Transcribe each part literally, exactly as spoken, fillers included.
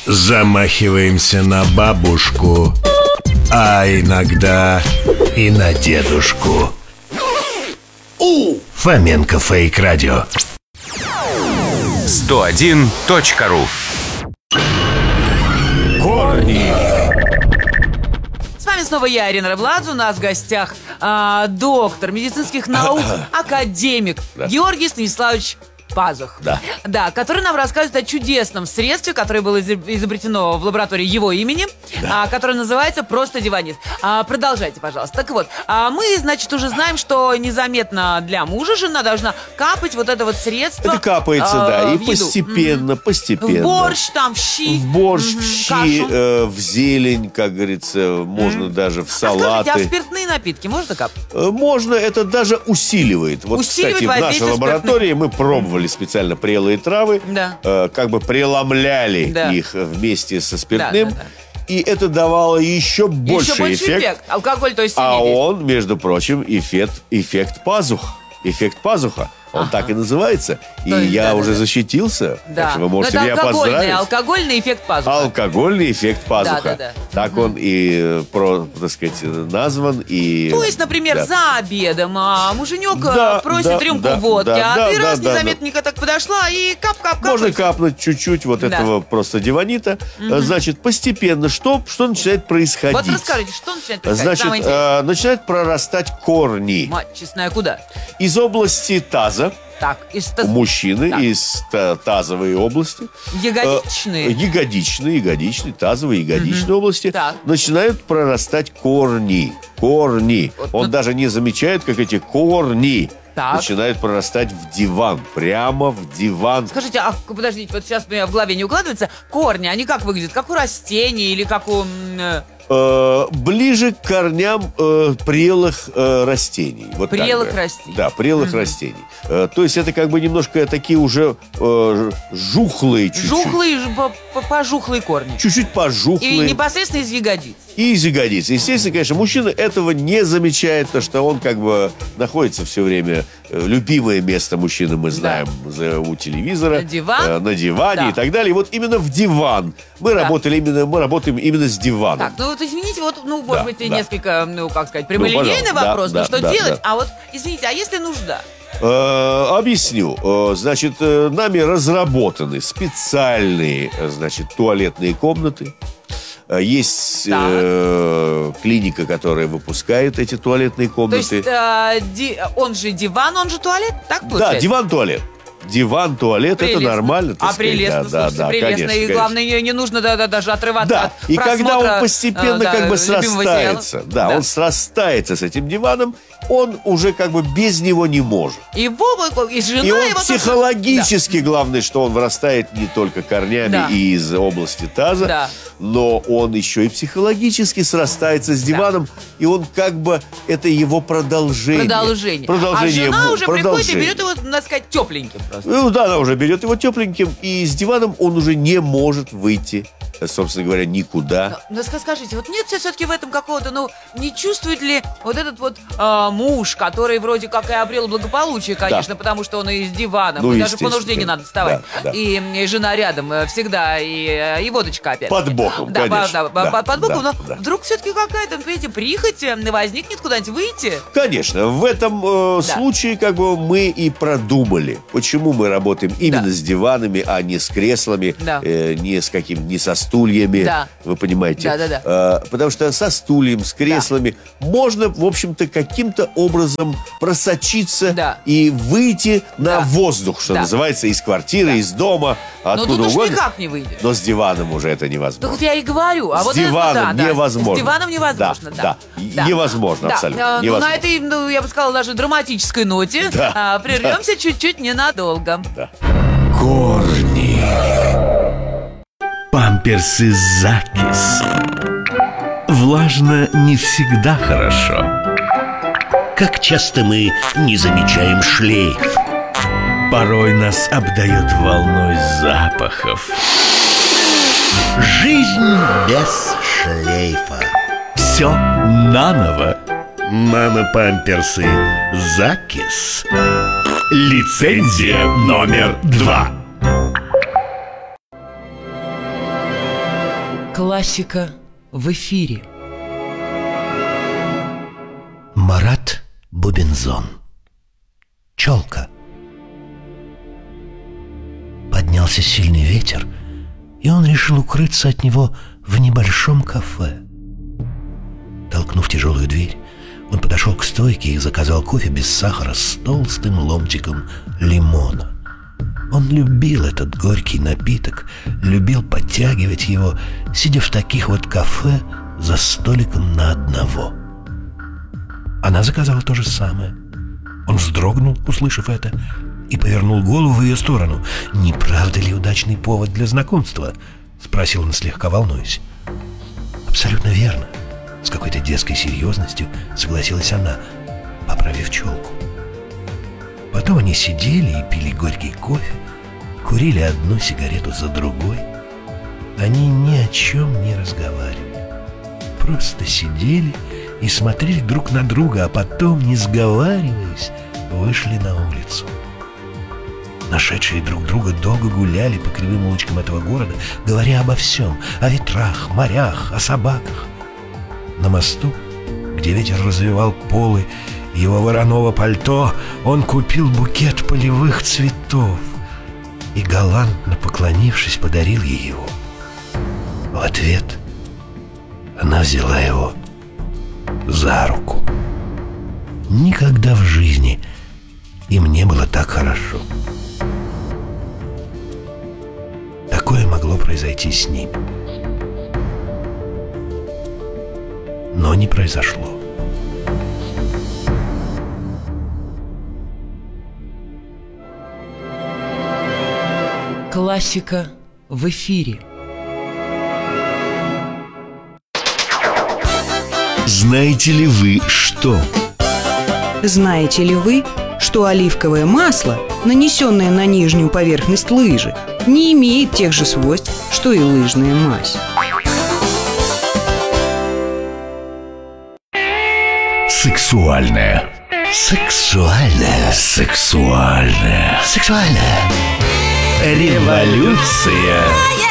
Замахиваемся на бабушку, а иногда и на дедушку. Фоменко Фейк Радио. сто один точка ру. Корни. С вами снова я, Ирина Рыбладзе. У нас в гостях а, доктор медицинских наук, академик Да. Георгий Станиславович Пазух. Да. Да, который нам рассказывает о чудесном средстве, которое было изобретено в лаборатории его имени, Да. а, которое называется просто диванит. А, продолжайте, пожалуйста. Так вот, а мы, значит, уже знаем, что незаметно для мужа жена должна капать вот это вот средство. Это капается, а, да, и в еду. постепенно, Мгм. постепенно. В борщ, там, в щи. В борщ, Мгм, в щи, кашу. э, в зелень, как говорится, можно даже в А скажите, салаты. а в спиртные напитки можно капать? Э, Можно, это даже усиливает. Вот, Усиливает кстати, в нашей воздействие лаборатории мы пробовали специально прелые травы, Да. э, как бы преломляли Да. их вместе со спиртным, Да, да, и это давало еще больше Еще больше эффект. эффект. Алкоголь, то есть А сильнее. он, между прочим, эффект, эффект пазух. Эффект пазуха. Он Ага. так и называется. И То есть, я да, уже да, да. защитился. Да. Так что вы Но можете это меня алкогольный, поздравить. алкогольный эффект пазуха. Алкогольный эффект пазуха. Да, да, да. Так он и, э, про, так сказать, назван. И, То есть, например, да. за обедом а, муженек Да, а, просит да, рюмку да, водки, да, а да, ты да, раз да, незаметненько так подошла и кап-кап-кап. Можно капнуть чуть-чуть вот Да. этого просто диванита. Значит, постепенно что, что начинает происходить? Вот расскажите, что начинает происходить? Значит, Самое интересное. э, начинают прорастать корни Мать честная, куда? из области таза Так, из у мужчины, Так. из та- тазовой области. ягодичные. Э, Ягодичные, ягодичные, тазовые, ягодичные области Так. начинают прорастать корни. Корни. Вот, Он ну- даже не замечает, как эти корни Так. начинают прорастать в диван. Прямо в диван. Скажите, а подождите, вот сейчас у меня в голове не укладывается. Корни, они как выглядят? Как у растений или как у... м, э, Э, ближе к корням э, прелых э, растений. Вот так Прелых бы. растений. Да, прелых растений. Э, то есть это как бы немножко такие уже э, жухлые чуть-чуть. жухлые, ж- по- по- пожухлые корни? Чуть-чуть пожухлые. И непосредственно из ягодиц. И из ягодиц. Естественно, конечно, мужчина этого не замечает, потому что он как бы находится все время... э, Любимое место мужчины мы знаем за- у телевизора. На диван. э, На диване Да. и так далее. И вот именно в диван. Мы, Да. работали именно, мы работаем именно с диваном. Так, ну вот извините, вот, ну, может Да, быть, и да. несколько, ну, как сказать, прямолинейный пожалуйста, да, вопрос, да, ну, что да, делать? да. А вот, извините, а если нужда? Э, Объясню. Э, Значит, э, нами разработаны специальные, э, значит, туалетные комнаты. Э, Есть э, клиника, которая выпускает эти туалетные То комнаты. есть, э, ди- он же диван, он же туалет, так Да, получается? диван-туалет. Диван-туалет, это Прелестно. нормально, так А сказать. прелестно, Да, да, слушайте, да, прелестно. конечно, И конечно. главное, не, не нужно да, да, даже отрываться Да, от и когда просмотра, он постепенно э, да, как бы любимого срастается, сериала. да, он срастается с этим диваном, он уже как бы без него не может. И, Вова, и жена И он его тоже- психологически, главное, что он вырастает не только корнями Да. и из области таза, Да. но он еще и психологически срастается с диваном, и он как бы, это его продолжение. Продолжение. Продолжение А жена ему- уже приходит и продолжение. берет его, надо сказать, тепленьким просто. Ну да, она уже берет его тепленьким, и с диваном он уже не может выйти, собственно говоря, никуда. Ну, ска- скажите, вот нет все-таки в этом какого-то, ну, не чувствует ли вот этот вот а, муж, который вроде как и обрел благополучие, конечно, потому что он и с диваном, Ну, и даже по естественно. нужде не надо вставать, Да, да. И, м, и жена рядом э, всегда, и, э, и водочка опять. Под боком, да, конечно. по- да, Да, под боком, да, но да. вдруг все-таки какая-то, понимаете, прихоть э, возникнет куда-нибудь выйти. Конечно, в этом э, Да. случае как бы мы и продумали, почему мы работаем именно Да. с диванами, а не с креслами, Да. э, не с каким, не со стульями, Да. вы понимаете? Да, да, да. Э, потому что со стульем, с креслами можно, в общем-то, каким-то образом просочиться Да. и выйти на Да. воздух, что Да. называется, из квартиры, из дома, Но откуда тут уж угодно. никак не выйдешь. Но с диваном уже это Ну, невозможно. вот я и говорю. А С вот это вот диваном да, да, невозможно. С диваном невозможно, Да, да. да. Невозможно, Да. абсолютно А, ну, невозможно. на этой, ну, я бы сказала, даже драматической ноте Да, а, прервемся чуть-чуть ненадолго. Корни. Памперсы Закис. Влажно не всегда хорошо. Как часто мы не замечаем шлейф. Порой нас обдает волной запахов. Жизнь без шлейфа. Все наново. Мама-памперсы Закис. Лицензия номер два. Классика в эфире. Марат Бубензон. Челка. Поднялся сильный ветер, и он решил укрыться от него в небольшом кафе. Толкнув тяжелую дверь, он подошел к стойке и заказал кофе без сахара с толстым ломтиком лимона. Он любил этот горький напиток, любил подтягивать его, сидя в таких вот кафе за столиком на одного. Она заказала то же самое. Он вздрогнул, услышав это, и повернул голову в ее сторону. «Не правда ли удачный повод для знакомства?» — спросил он, слегка волнуясь. «Абсолютно верно», — с какой-то детской серьезностью согласилась она, поправив челку. Потом они сидели и пили горький кофе, курили одну сигарету за другой. Они ни о чем не разговаривали, просто сидели и смотрели друг на друга, а потом, не сговариваясь, вышли на улицу. Нашедшие друг друга долго гуляли по кривым улочкам этого города, говоря обо всем: о ветрах, морях, о собаках. На мосту, где ветер развивал полы его вороного пальто, он купил букет полевых цветов и, галантно поклонившись, подарил ей его. В ответ она взяла его за руку. Никогда в жизни им не было так хорошо. Такое могло произойти с ним, но не произошло. Классика в эфире. Знаете ли вы что? Знаете ли вы, что оливковое масло, нанесенное на нижнюю поверхность лыжи, не имеет тех же свойств, что и лыжная мазь? Сексуальная. Сексуальная. Сексуальная. Сексуальная. Революция.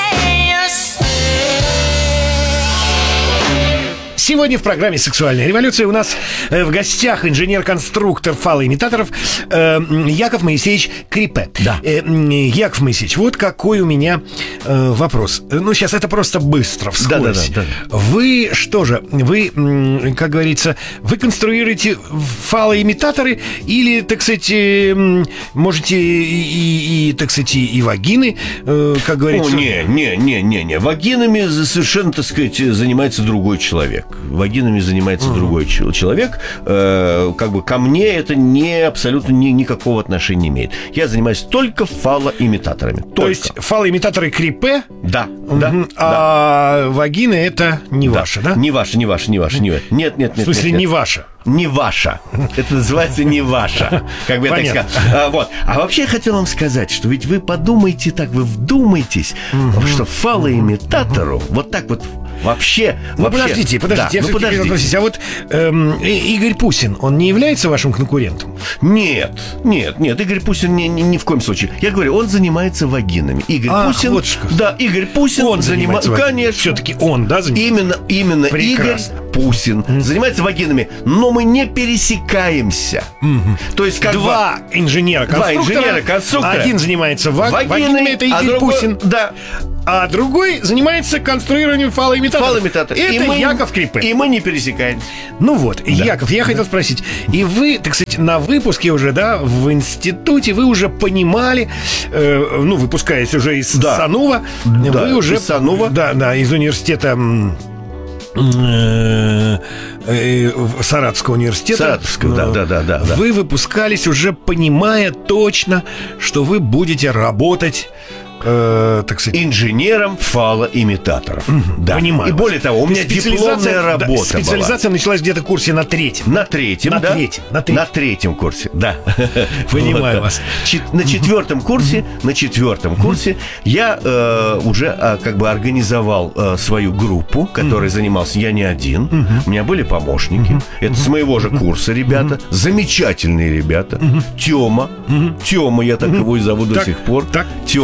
Сегодня в программе «Сексуальная революция» у нас э, в гостях инженер-конструктор фалоимитаторов э, Яков Моисеевич Крипе. Да. Э, Яков Моисеевич, вот какой у меня э, вопрос. Ну, сейчас это просто быстро, вскользь. Да, да, да, да. Вы что же, вы, м, как говорится, вы конструируете фалоимитаторы или, так сказать, э, можете и, и, и, так сказать, и вагины, э, как говорится... О, не, не, не, не, не. Вагинами совершенно, так сказать, занимается другой человек. Вагинами занимается uh-huh. другой человек. Э, как бы ко мне это не абсолютно ни, никакого отношения не имеет. Я занимаюсь только фалоимитаторами. Только. То есть фалоимитаторы Крипе? Да, uh-huh. да. А да. вагины это не да. ваши, да? Не ваши, не ваши, не ваши. Не... Нет, нет, нет. В смысле, нет, нет. не ваша? Не ваша. Это называется не ваша. Как бы я так сказал. А, вот. А вообще я хотел вам сказать, что ведь вы подумайте так, вы вдумайтесь, uh-huh. что фалоимитатору uh-huh. вот так вот вообще... Ну, вообще, подождите, подождите, да, я ну, все-таки хотел спросить, а вот эм, Игорь Пусин, он не является вашим конкурентом? Нет, нет, нет, Игорь Пусин ни, ни, ни в коем случае. Я говорю, он занимается вагинами. Игорь Ах, Пусин... вот что. Да, Игорь Пусин он занимается занима... вагинами. Конечно. Все-таки он, да, занимается? Именно, именно Прекрасно. Игорь Пусин mm-hmm. занимается вагинами, но мы не пересекаемся. Mm-hmm. То есть как Два бы... инженера-конструктора. Два инженера-конструктора. Один занимается ваг... вагинами, вагинами, это Игорь а другой... Пусин. Да. А другой занимается конструированием фалоимитаторов. Фалоимитатор. Это и мы, Яков Крипе. И мы не пересекаемся. Ну вот, да. Яков, я хотел спросить. И вы, так сказать, на выпуске уже, да, в институте, вы уже понимали, э, ну, выпускаясь уже из да. САНУВа, да, вы уже... из САНУВа. Да, да, из университета... Э, э, Саратовского университета. Саратовского, да, да, да, да. Вы выпускались уже понимая точно, что вы будете работать, э, так сказать, инженером фалоимитаторов. Угу, да. Понимаю. И более того, у меня дипломная работа да, специализация была. началась где-то в курсе на третьем. На третьем, на да? Третьем, на третьем. На третьем курсе, да. Понимаю вот. вас. Чет- на четвертом курсе, на четвертом курсе я э, уже э, как бы организовал э, свою группу, которой занимался я не один. У меня были помощники. Это с моего же курса ребята. Замечательные ребята. Тёма. Тёма, я так его и зову до Так, сих пор. так. Тёма. Так.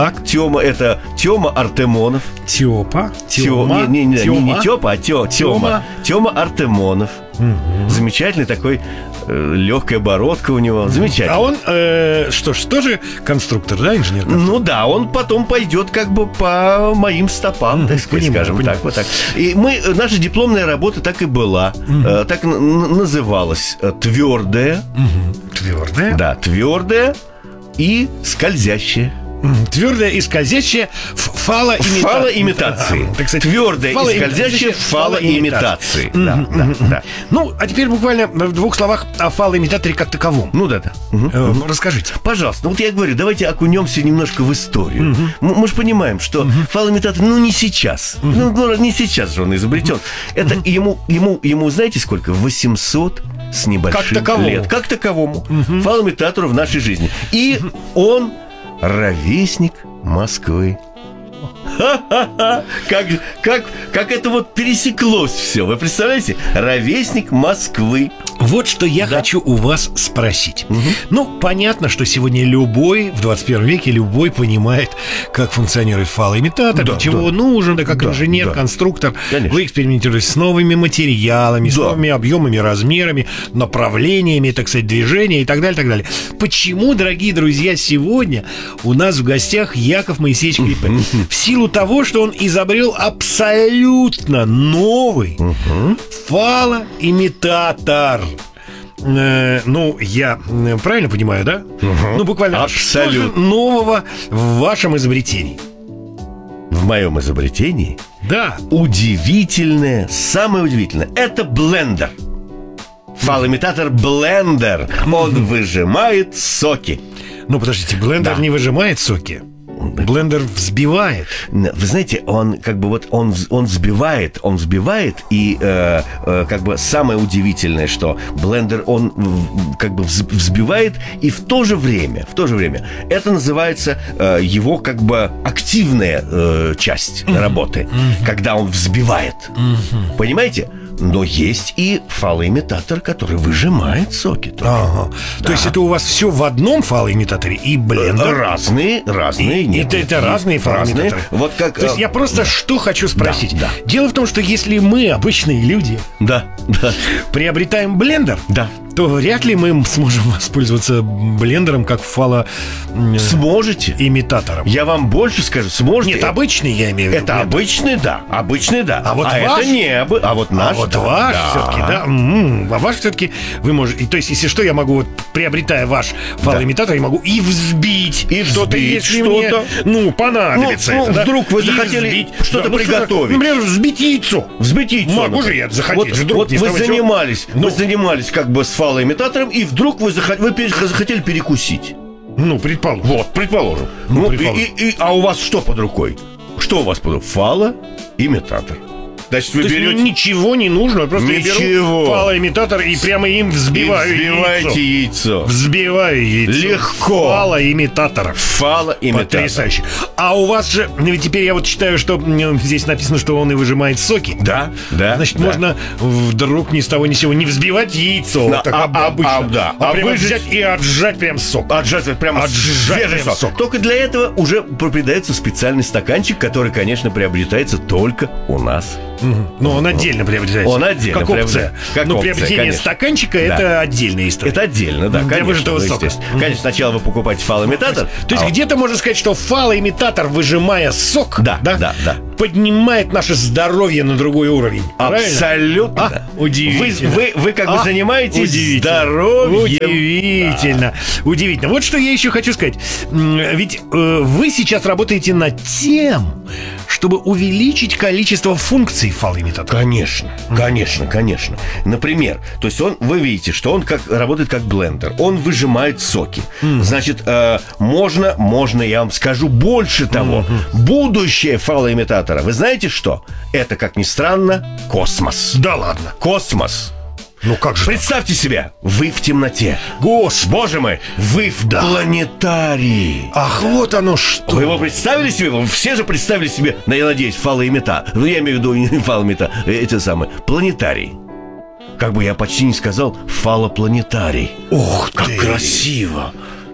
Так. Тёма, это Тёма Артемонов. Тёпа. Тё- Тёма. Не, не, не, Тёма. не Тёпа, а Тё, Тёма. Тёма Артемонов. Мгм. Замечательный такой, э, легкая бородка у него. Замечательно. А он, э, что ж, тоже конструктор, да, инженер? Ну да, он потом пойдет как бы по моим стопам, так сказать, понимаю, скажем понимаю. так, вот так. И мы, наша дипломная работа так и была, э, так н- н- называлась э, твердая, Твердая. да, твердая и скользящая. Твердая и скользящая в фалоимитации. Фалоимитации. Так сказать, Твердая и скользящая в фалоимитации. Да, да, да. Ну, а теперь буквально в двух словах о фалоимитаторе как таковом. Ну да, да. Мгм. Э, Расскажите. Пожалуйста, ну вот я говорю, давайте окунемся немножко в историю. М- Мы же понимаем, что фалоимитатор, ну не сейчас, ну, ну, не сейчас же он изобретен. Это ему, ему, ему, знаете сколько? восемьсот с небольшим Как таковому. лет. Как таковому. Фалоимитатору в нашей жизни. И он ровесник Москвы. Ха-ха-ха! Как, как, как это вот пересеклось все. Вы представляете? Ровесник Москвы. Вот что я Да. хочу у вас спросить. Ну, понятно, что сегодня любой, в двадцать первом веке, любой понимает, как функционирует фалоимитатор, Да, для чего да. он нужен, да, как Да, инженер, да. конструктор. Конечно. Вы экспериментируете с новыми материалами, с Да. новыми объемами, размерами, направлениями, так сказать, движения и так далее, так далее. Почему, дорогие друзья, сегодня у нас в гостях Яков Моисеевич Крипе? В силу того, что он изобрел абсолютно новый фалоимитатор. Э, ну, я э, правильно понимаю, да? Ну, буквально. Абсолютно. Что же нового в вашем изобретении? В моем изобретении Да. удивительное, самое удивительное, это блендер. Фалоимитатор блендер. Он выжимает соки. Ну, подождите, блендер Да. не выжимает соки. Блендер взбивает. Вы знаете, он как бы вот он, вз- он взбивает, он взбивает, и э, э, как бы самое удивительное, что блендер он в- как бы вз- взбивает, и в то же время, в то же время, это называется э, его как бы активная э, часть работы, когда он взбивает. Понимаете? Но есть и фалоимитатор, который выжимает соки. тоже. Ага. То есть это у вас все в одном фалоимитаторе и блендер? Разные, разные. И- нет, это- это есть разные фалоимитаторы. Вот как... То есть э, я просто что хочу спросить. Да, Дело в том, что если мы, обычные люди, Да, да, приобретаем блендер, да. то вряд ли мы сможем воспользоваться блендером как Сможете? фалоимитатором. Я вам больше скажу, сможете? Нет, обычный я имею в виду. Это блендер. обычный, да. Обычный, да. А вот ваш? это не обы- А вот наш, А вот да. ваш Да. все-таки, да? М, А ваш все-таки вы можете. То есть, если что, я могу, вот, приобретая ваш фалоимитатор, я могу и взбить. И что-то, взбить если что-то. мне, ну, понадобится. Ну, это, ну, да? вдруг вы И захотели взбить. что-то ну, приготовить. Например, взбить яйцо. Взбить яйцо. Могу например. же я захотеть, Вот, вдруг вот ни с вы того ни с сего. занимались, Ну. вы занимались как бы с фалоимитатором, и вдруг вы, захот- вы пере- захотели перекусить. Ну, предположим. Вот, предположим. Ну, Ну, и- предположим. и- и- а у вас что под рукой? Что у вас под рукой? Фалоимитатор. Значит, вы То есть берете... ничего не нужно, просто я беру Ничего. фалоимитатор и прямо им взбиваю и взбиваете яйцо. яйцо. Взбиваю яйцо. Легко. Фалоимитатором. Фалоимитатор. Потрясающе. А у вас же, ну, ведь теперь я вот читаю, что м, здесь написано, что он и выжимает соки. Да, да. Значит, да. можно вдруг ни с того ни с сего не взбивать яйцо, Да, вот так а- об- а- обычно, а, да. а А прямо выжать- взять и отжать прям сок. Отжать вот прямо Отжать свежий прям сок. сок. Только для этого уже придается специальный стаканчик, который, конечно, приобретается только у нас. Мгм. Но он отдельно приобретается. Он отдельно как приобретается. опция. Как Но опция, приобретение конечно. стаканчика Да. это отдельная история. Это отдельно, да, Для конечно. выжатого ну, сока. естественно. Конечно, сначала вы покупаете фалоимитатор. То есть а- где-то можно сказать, что фалоимитатор, выжимая сок, Да, да, да. поднимает наше здоровье на другой уровень. Правильно? Абсолютно. А, удивительно. Вы, вы, вы как бы А, занимаетесь удивительно. здоровьем. Удивительно. Удивительно. Вот что я еще хочу сказать. М, Ведь э, вы сейчас работаете над тем, чтобы увеличить количество функций фалоимитатора. Конечно, конечно, конечно. Например, то есть он, вы видите, что он как, работает как блендер. Он выжимает соки. Значит, э, можно, можно, я вам скажу больше того. Будущее фалоимитатора, вы знаете что? Это, как ни странно, космос. Да ладно. Космос. Ну как же? Представьте себе, вы в темноте. Господи. Боже мой, вы в планетарии. Ах, вот оно что. Вы его представили себе? Вы все же представили себе, ну, я надеюсь, фалоимитатор. Ну, я имею в виду не фалоимитатор, эти самые, планетарий. Как бы я почти не сказал, фалопланетарий. Ох Как ты. красиво.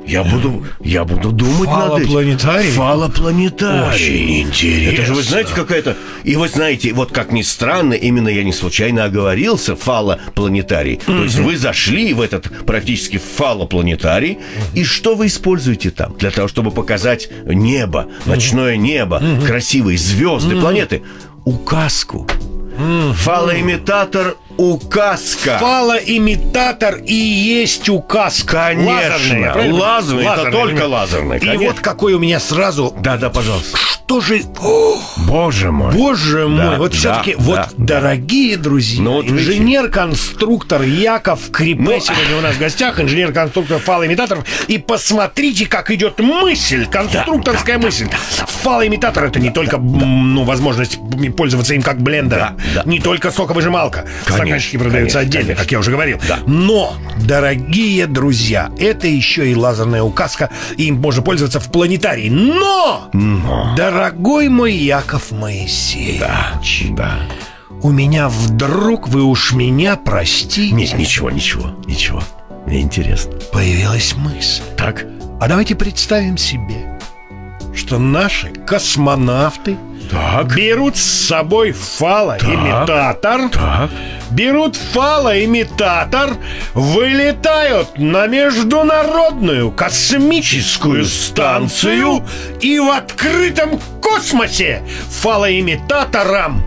Я буду, я буду думать над этим. Фалопланетарий? Фалопланетарий. Очень интересно. Это же, вы знаете, какая-то... И вы знаете, вот как ни странно, именно я не случайно оговорился, фалопланетарий. Mm-hmm. То есть вы зашли в этот практически фалопланетарий, mm-hmm. и что вы используете там? Для того, чтобы показать небо, ночное небо, mm-hmm. красивые звезды, mm-hmm. планеты. Указку. Mm-hmm. Фалоимитатор указка. Фалоимитатор и есть указка. Конечно. Лазерная, лазерная, это лазерная, только лазерная. И конечно. вот какой у меня сразу... Да-да, пожалуйста. Что же... О, Боже мой. Боже мой. Да, вот да, все-таки, да, вот, да. дорогие друзья, Ну, вот инженер-конструктор Яков Крипе Ну, сегодня у нас в гостях, инженер-конструктор фалоимитаторов. И посмотрите, как идет мысль, конструкторская да, да, мысль. Фалоимитатор — это не только ну, возможность пользоваться им как блендер, Да, да. не только соковыжималка. Стаканчики продаются конечно, отдельно, конечно. как я уже говорил. Да. Но, дорогие друзья, это еще и лазерная указка, и им можно пользоваться в планетарии. Но, Но. дорогой мой Яков Моисеевич, Да, да. у меня вдруг, вы уж меня простите, Нет, ничего, ничего, ничего. Мне интересно. появилась мысль. Так. А давайте представим себе, что наши космонавты Так. берут с собой фалоимитатор, Так. берут фалоимитатор, вылетают на международную космическую станцию и в открытом космосе фалоимитаторам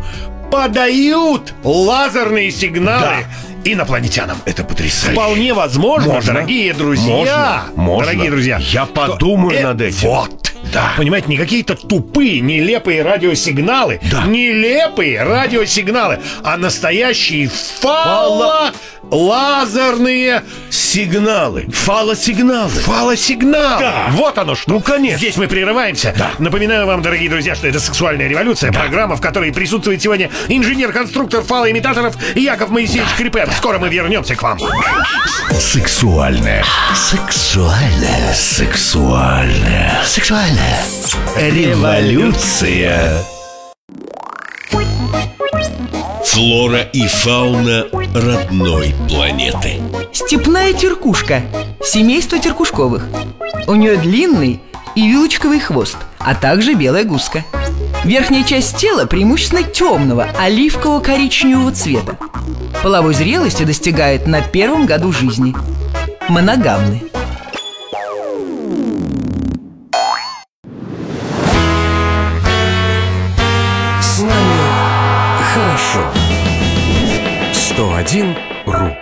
подают лазерные сигналы инопланетянам. Это потрясающе. Вполне возможно, Можно. дорогие друзья. Можно. Можно. Дорогие друзья. Я что подумаю э- над этим. Вот. Да. Понимаете, не какие-то тупые, нелепые радиосигналы. Да. Нелепые радиосигналы, а настоящие фало... лазерные Сигналы. Фалосигналы. фалосигналы. Да. Вот оно что. Ну, конечно. Здесь мы прерываемся. Да. Напоминаю вам, дорогие друзья, что это «Сексуальная революция», программа, в которой присутствует сегодня инженер-конструктор фалоимитаторов Яков Моисеевич Крипе. Скоро мы вернемся к вам. Сексуальная. Сексуальная. Сексуальная. Сексуальная. Революция. Флора и фауна родной планеты. Степная теркушка, семейство теркушковых. У нее длинный и вилочковый хвост, а также белая гуска. Верхняя часть тела преимущественно темного, оливково-коричневого цвета. Половой зрелости достигает на первом году жизни. Моногамны. С нами хорошо. сто один ру.